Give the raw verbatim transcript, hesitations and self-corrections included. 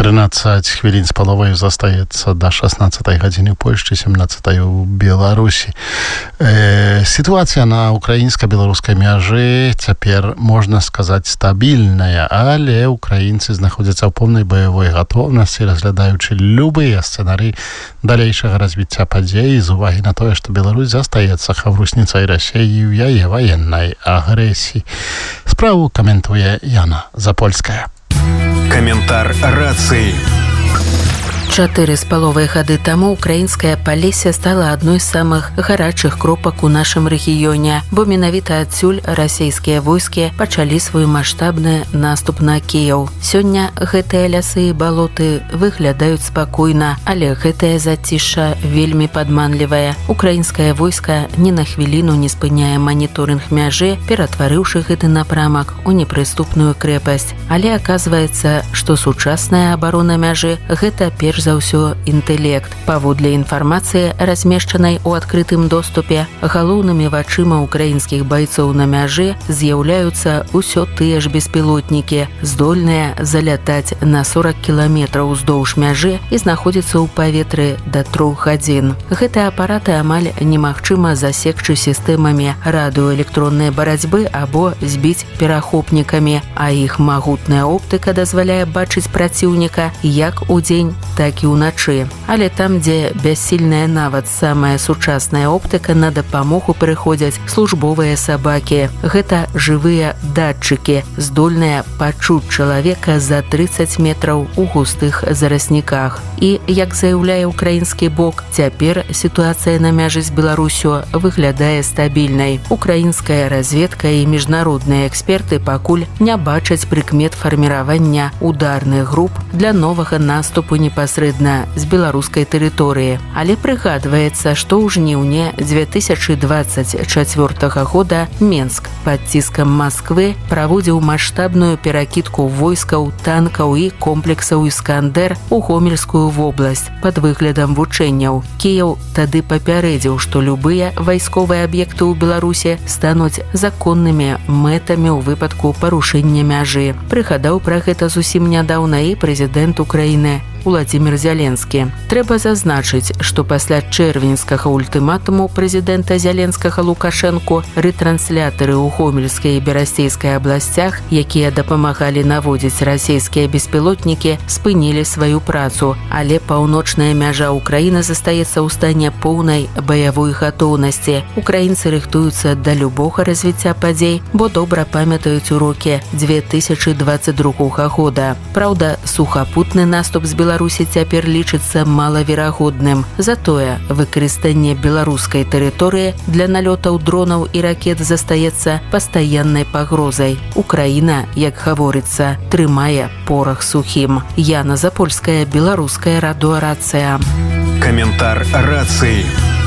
тринадцать хвілін з паловаю застаецца да шаснаццатай гадзіны ў Польшчы, сямнаццатай у Беларусі. Э, сітуацыя на украінска-беларускай мяжы цяпер, можна сказаць, стабільная, але украінцы знаходзяцца ў поўнай баявой гатоўнасці, разглядаючы любыя сцэнары далейшага развіцця падзей з увагі на тое, што Беларусь застаецца хаврусніцай Расіі ў яе ваеннай агрэсіі. Справу каментуе Яна Запольская. Каментар рацыі. Чатыры з паловай гады таму украінскае Палессе стала адной з самых гарачых кропак у нашым рэгіёне, бо менавіта адсюль расійскія войскі пачалі свой маштабны наступ на Кіеў. Сёння гэтыя лясы і балоты выглядаюць спакойна, але гэтае зацішша вельмі падманлівае. Украінскае войска ні на хвіліну не спыняе маніторынг мяжы, ператварыўшы гэты напрамак у непрыступную крэпасць. Але аказваецца, што сучасная абарона мяжы – гэта перш за ўсё інтэлект. Паводле інфармацыі, размешчанай у адкрытым доступе, галоўнымі вачыма украінскіх байцоў на мяжы з'яўляюцца ўсё тыя ж беспілотнікі, здольныя залятаць на сорак кіламетраў уздоўж мяжы і знаходзіцца ў паветры да трох гадзін. Гэтыя апараты амаль немагчыма засекчы сістэмамі радыёэлектроннай барацьбы або збіць перахопнікамі, а іх магутная оптыка дазваляе бачыць праціўніка як удзень, так і ўначы. Але там, дзе бяссільная нават самая сучасная оптыка, на дапамогу прыходзяць службовыя сабакі. Гэта жывыя датчыкі, здольныя пачуць чалавека за трыццаць метраў у густых зарасніках. І, як заяўляе ўкраінскі бок, цяпер сітуацыя на мяжы з Беларусю выглядае стабільнай. Украінская разведка і міжнародныя эксперты пакуль не бачаць прыкмет фарміравання ударных груп для новага наступу непасрэдна з беларускай тэрыторыі. Але прыгадваецца, што ў жніўні дзве тысячы дваццаць чацвёртага года Менск пад ціскам Масквы праводзіў маштабную перакідку войскаў, танкаў і комплексаў «Іскандер» у Гомельскую вобласць пад выглядам вучэнняў. Кіеў тады папярэдзіў, што любыя вайсковыя аб'екты ў Беларусі стануць законнымі мэтамі ў выпадку парушэння мяжы. Прыгадаў пра гэта зусім нядаўна і прэзідэнт Украіны Владзімір Зяленскі. Трэба зазначыць, што пасля чэрвеньскага ультыматуму прэзідэнта Зяленскага Лукашэнку рэтрансляторы ў Гомельскай і Берасцейскай абласцях, якія дапамагалі наводзіць расійскія беспілотнікі, спынілі сваю працу, але паўночная мяжа Украіны застаецца ў стане поўнай баявой гатоўнасці. Украінцы рыхтуюцца да любога развіцця падзей, бо добра памятаюць урокі дзве тысячы дваццаць другога года. Праўда, сухапутны наступ з Беларусі Беларусі цяпер лічыцца малаверагодным. Затое выкарыстанне беларускай тэрыторыі для налётаў дронаў і ракет застаецца пастаяннай пагрозай. Украіна, як гаворыцца, трымае порах сухім. Яна Запольская, беларуская радыёрацыя. Каментар рацыі.